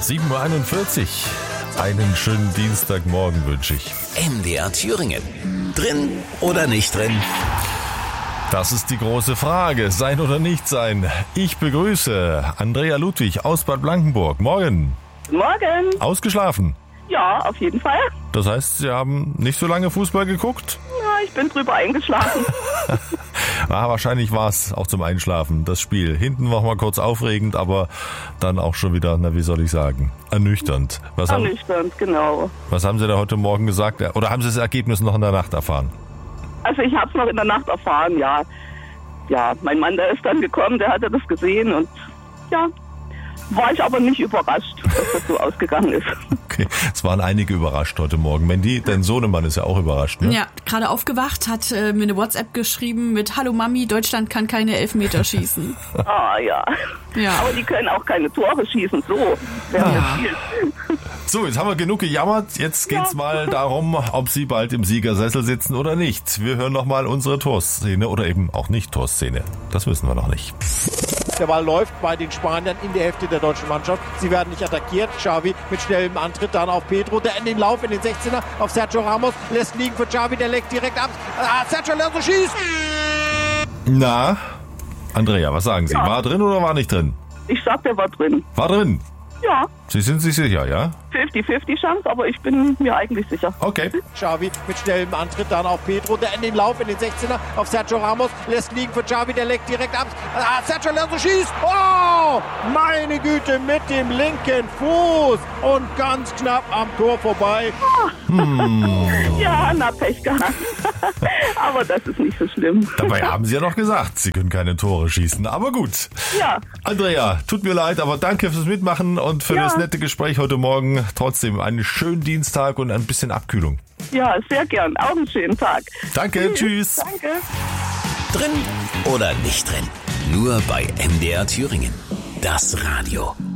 7:41 Uhr. Einen schönen Dienstagmorgen wünsche ich. MDR Thüringen. Drin oder nicht drin? Das ist die große Frage. Sein oder nicht sein? Ich begrüße Andrea Ludwig aus Bad Blankenburg. Morgen. Morgen. Ausgeschlafen? Ja, auf jeden Fall. Das heißt, Sie haben nicht so lange Fußball geguckt? Ja, ich bin drüber eingeschlafen. Wahrscheinlich war es auch zum Einschlafen, das Spiel. Hinten war mal kurz aufregend, aber dann auch schon wieder, wie soll ich sagen, ernüchternd. Ernüchternd, genau. Was haben Sie da heute Morgen gesagt? Oder haben Sie das Ergebnis noch in der Nacht erfahren? Also ich habe es noch in der Nacht erfahren, ja. Ja, mein Mann, der ist dann gekommen, der hatte das gesehen und ja, war ich aber nicht überrascht, dass das so ausgegangen ist. Okay, es waren einige überrascht heute Morgen. Mandy, dein Sohnemann ist ja auch überrascht, ne? Ja, gerade aufgewacht, hat mir eine WhatsApp geschrieben mit "Hallo Mami, Deutschland kann keine Elfmeter schießen." Ah ja. Aber die können auch keine Tore schießen, so. So, jetzt haben wir genug gejammert. Jetzt geht's mal darum, ob Sie bald im Siegersessel sitzen oder nicht. Wir hören nochmal unsere Torszene oder eben auch nicht Torszene. Das wissen wir noch nicht. Der Ball läuft bei den Spaniern in der Hälfte der deutschen Mannschaft. Sie werden nicht attackiert. Xavi mit schnellem Antritt dann auf Pedro, der in den Lauf in den 16er auf Sergio Ramos lässt liegen für Xavi, der legt direkt ab. Sergio Ramos schießt! Na, Andrea, was sagen Sie? Ja. War drin oder war nicht drin? Ich sag, der war drin. War drin. Ja, Sie sind sich sicher, ja? 50-50 Chance, aber ich bin mir eigentlich sicher. Okay. Xavi mit schnellem Antritt dann auf Pedro, der in den Lauf in den 16er auf Sergio Ramos lässt liegen für Xavi, der legt direkt ab. Sergio Ramos schießt! Oh! Meine Güte, mit dem linken Fuß und ganz knapp am Tor vorbei. Ja, na, Pech gehabt. Aber das ist nicht so schlimm. Dabei haben Sie ja noch gesagt, Sie können keine Tore schießen. Aber gut. Ja. Andrea, tut mir leid, aber danke fürs Mitmachen und für das nette Gespräch heute Morgen. Trotzdem einen schönen Dienstag und ein bisschen Abkühlung. Ja, sehr gern. Auch einen schönen Tag. Danke, tschüss. Danke. Drin oder nicht drin? Nur bei MDR Thüringen. Das Radio.